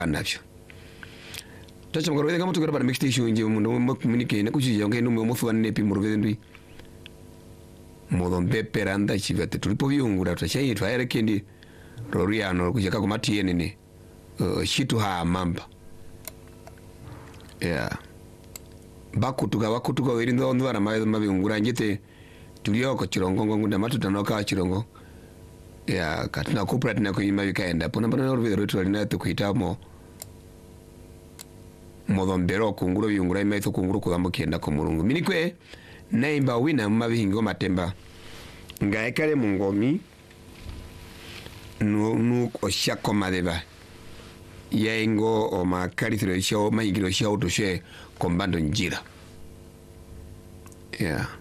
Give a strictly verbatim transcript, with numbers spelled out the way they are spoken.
navyo tacha mukaro kama tukara para mixed issue nje mundu mo communicate na kuchija ngene mu mufu ne pi muruveze ndwi modombe peranda chivate tulipo vyungura tachai twaere kendi roriano kujaka kumati yenene uh, shitu ha mamba yeah bakutuka bakutuka werindo ndwara mayo mabyungura njete tulioko chirongo ngunda matuta noka chirongo ya katina corporate na kuyima bikaenda pona bana rubiro rwetu alina tukuitamo modombero kunguro byungura imetho kunguro kugambukenda ko murungu minikwe naimba wina mabihingo matemba ngaekale mungomi no no oshako madeba yengo o makarithiro show mahigiro show to she kombando njira yeah